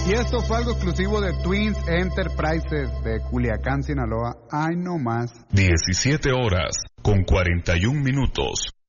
Y esto fue algo exclusivo de Twins Enterprises de Culiacán, Sinaloa. Ay, no más. 17 horas con 41 minutos.